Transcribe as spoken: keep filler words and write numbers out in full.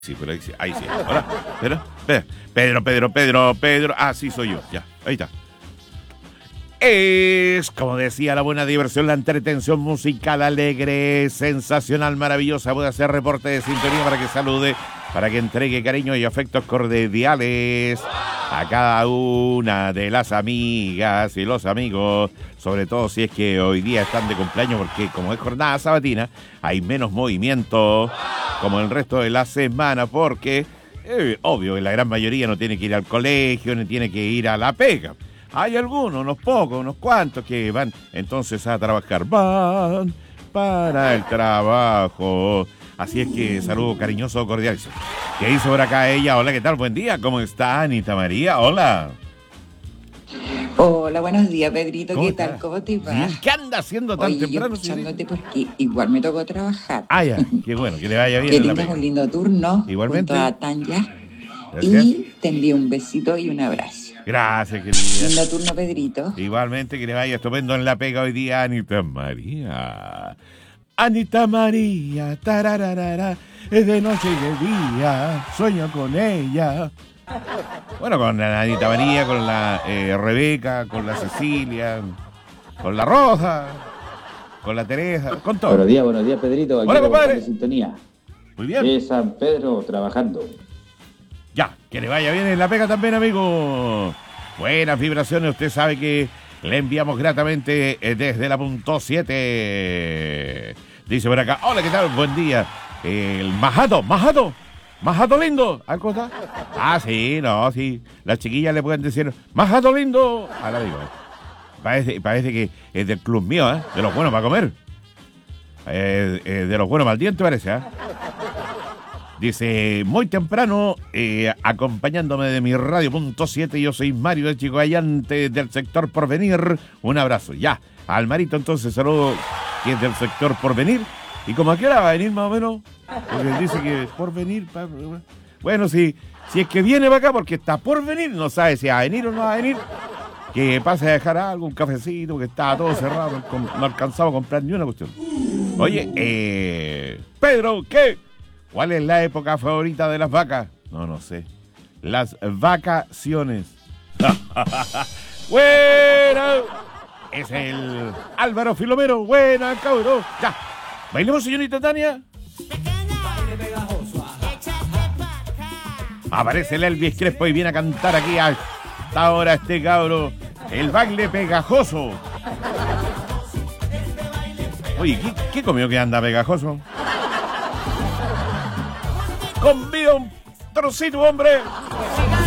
Sí, pero ahí sí, ahí sí. Hola, Pedro, Pedro, Pedro, Pedro, Pedro. Ah, sí, soy yo, ya, ahí está. Es, como decía, la buena diversión, la entretención musical alegre, sensacional, maravillosa. Voy a hacer reporte de sintonía para que salude, para que entregue cariño y afectos cordiales a cada una de las amigas y los amigos, sobre todo si es que hoy día están de cumpleaños, porque como es jornada sabatina, hay menos movimiento como el resto de la semana, porque, eh, obvio, la gran mayoría no tiene que ir al colegio, ni tiene que ir a la pega. Hay algunos, unos pocos, unos cuantos que van entonces a trabajar. Van para el trabajo. Así es que saludo cariñoso, cordial. ¿Qué hizo por acá ella? Hola, ¿qué tal? Buen día. ¿Cómo está Anita María? Hola. Hola, buenos días, Pedrito. ¿Qué tal? ¿Cómo te va? ¿Qué anda haciendo tan Oye, temprano? yo escuchándote porque igual me tocó trabajar. Ah, ya. Qué bueno, que le vaya bien. Que en la tengas pega. un lindo turno. Igualmente. Junto a Tanya. Gracias. Y te envío un besito y un abrazo. Gracias, querida. Lindo turno, Pedrito. Igualmente, que le vaya estupendo en la pega hoy día, Anita María. Anita María, tarararara, es de noche y de día, sueño con ella. Bueno, con la Anita María, con la eh, Rebeca, con la Cecilia, con la Rosa, con la Teresa, con todo. Buenos días, buenos días, Pedrito. Aquí Hola, compadre. de sintonía. Muy bien. De San Pedro, trabajando. Ya, que le vaya bien en la pega también, amigo. Buenas vibraciones, usted sabe que le enviamos gratamente eh, desde la punto siete. Dice por acá, hola, ¿qué tal? Buen día. El Majato, Majato, Majato lindo. ¿Ah, cómo está? Ah, sí, no, sí. Las chiquillas le pueden decir, Majato lindo. A la digo. Parece, parece que es del club mío, ¿eh? De los buenos para comer. Eh, eh, de los buenos para el diente, parece, ¿eh? Dice, muy temprano, eh, acompañándome de mi radio punto siete, yo soy Mario de Chicoayante del sector Porvenir. Un abrazo. Ya, al Marito entonces saludo, que es del sector Porvenir. ¿Y como a qué hora va a venir más o menos? Porque él dice que por venir. Pa... Bueno, si, si es que viene para acá porque está por venir, no sabe si va a venir o no va a venir. Que pase a dejar algo, un cafecito, que está todo cerrado, no alcanzaba a comprar ni una cuestión. Oye, eh, Pedro, ¿qué? ¿Cuál es la época favorita de las vacas? No, no sé. Las vacaciones. Buena. Es el Álvaro Filomero. Buena, cabrón. Ya. ¿Bailemos, señorita Tania? Aparece el Elvis Crespo y viene a cantar aquí hasta ahora este cabro. El baile pegajoso. Oye, ¿qué, qué comió que anda pegajoso? Convida un trocito, hombre.